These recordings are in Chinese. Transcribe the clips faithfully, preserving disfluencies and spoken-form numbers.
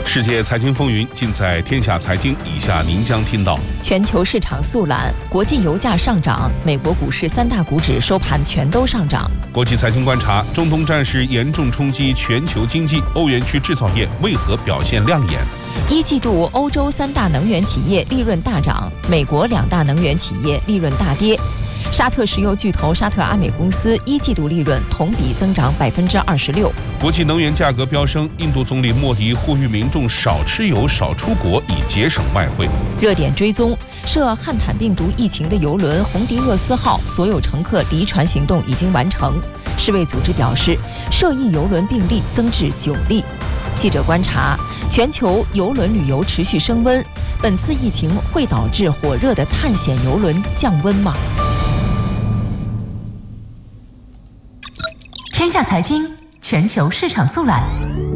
世界财经风云尽在天下财经，以下您将听到： 全球市场速览，国际油价上涨，美国股市三大股指收盘全都上涨。 国际财经观察，中东战事严重冲击全球经济，欧元区制造业为何表现亮眼？ 一季度欧洲三大能源企业利润大涨，美国两大能源企业利润大跌。沙特石油巨头沙特阿美公司一季度利润同比增长百分之二十六。 国际能源价格飙升，印度总理莫迪呼吁民众少吃油、少出国，以节省外汇。 热点追踪：涉汉坦病毒疫情的邮轮红迪厄斯号所有乘客离船行动已经完成。世卫组织表示，涉疫邮轮病例增至九例。记者观察，全球邮轮旅游持续升温，本次疫情会导致火热的探险邮轮降温吗？ 天下财经全球市场速览。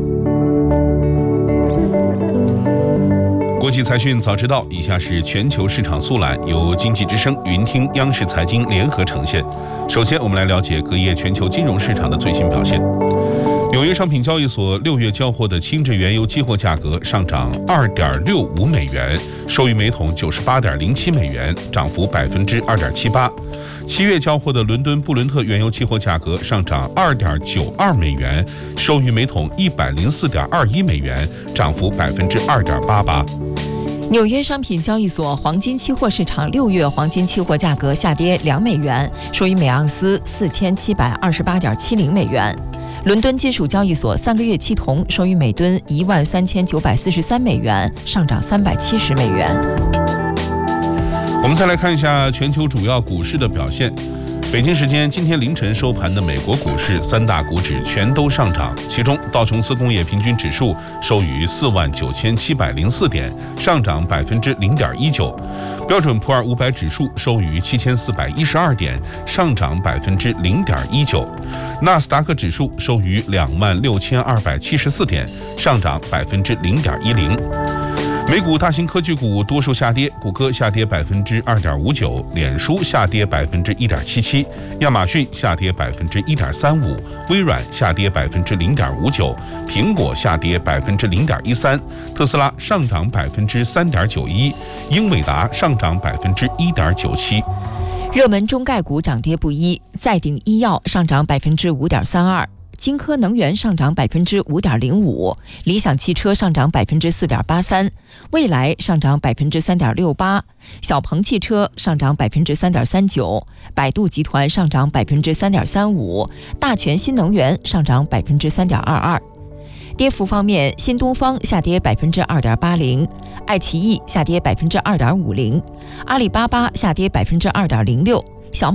国际财讯早知道，以下是全球市场速览，由经济之声、云听、央视财经联合呈现。首先，我们来了解隔夜全球金融市场的最新表现。纽约商品交易所六月交货的轻质原油期货价格上涨 二点六五美元，收于每桶 九十八点零七美元，涨幅 百分之二点七八。七月交货的伦敦布伦特原油期货价格上涨 二点九二美元，收于每桶 一百零四点二一美元，涨幅 百分之二点八八。 纽约商品交易所黄金期货市场六月黄金期货价格下跌两美元，收于每盎司 四千七百二十八点七零美元。伦敦金属交易所三个月期铜收于每吨一万三千九百四十三美元，上涨三百七十美元。 我们再来看一下全球主要股市的表现。北京时间今天凌晨收盘的美国股市三大股指全都上涨，其中道琼斯工业平均指数收于四万九千七百零四点，上涨百分之零点一九；标准普尔五百指数收于七千四百一十二点，上涨百分之零点一九；纳斯达克指数收于两万六千二百七十四点，上涨百分之零点一零。美股大型科技股多数下跌，谷歌下跌百分之二点五九，脸书下跌百分之一点七七，亚马逊下跌百分之一点三五，微软下跌百分之零点五九，苹果下跌百分之零点一三，特斯拉上涨百分之三点九一，英伟达上涨百分之一点九七。 热门中概股涨跌不一，再鼎医药上涨百分之五点三二。金科能源上涨百分之五点零五，理想汽车上涨百分之四点八三，蔚来上涨百分之三点六八，小鹏汽车上涨百分之三点三九，百度集团上涨百分之三点三五，大全新能源上涨百分之三点二二。跌幅方面，新东方下跌百分之二点八零，爱奇艺下跌百分之二点五零，阿里巴巴下跌百分之二点零六，